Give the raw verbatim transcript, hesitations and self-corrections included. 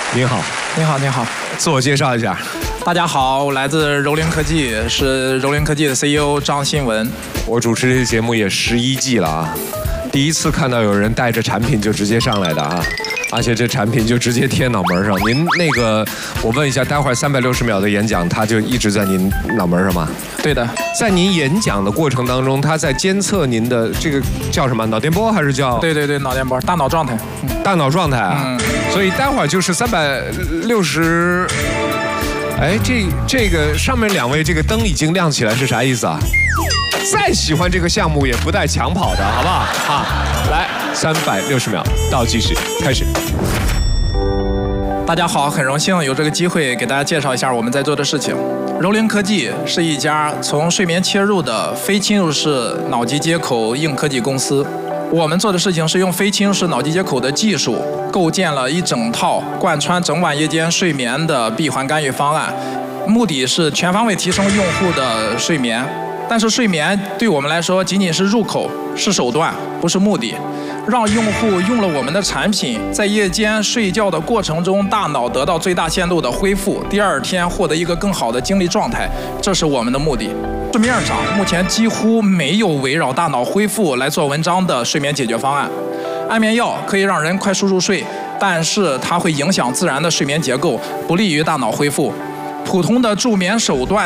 您好， 您好，您好， 自我介绍一下。 大家好，我来自柔灵科技，是柔灵科技的 C E O 张新文。 我主持这节目也十一季了啊，第一次看到有人带着产品就直接上来的啊，而且这产品就直接贴脑门上。您那个，我问一下，待会儿三百六十秒的演讲，它就一直在您脑门上吗？ 对的， 在您演讲的过程当中，它在监测您的这个叫什么脑电波还是叫？ 对对对，脑电波，大脑状态。 嗯、大脑状态啊。嗯。所以待会儿就是三百六十。哎，这这个上面两位这个灯已经亮起来是啥意思啊？再喜欢这个项目也不带抢跑的，好不好？啊，来，三百六十秒倒计时开始。 大家好，很荣幸有这个机会给大家介绍一下我们在做的事情。柔灵科技是一家从睡眠切入的非侵入式脑机接口硬科技公司。我们做的事情是用非侵入式脑机接口的技术，构建了一整套贯穿整晚夜间睡眠的闭环干预方案，目的是全方位提升用户的睡眠。但是睡眠对我们来说仅仅是入口，是手段，不是目的。让用户用了我们的产品，在夜间睡觉的过程中，大脑得到最大限度的恢复，第二天获得一个更好的精力状态，这是我们的目的。市面上目前几乎没有围绕大脑恢复来做文章的睡眠解决方案。安眠药可以让人快速入睡，但是它会影响自然的睡眠结构，不利于大脑恢复。普通的助眠手段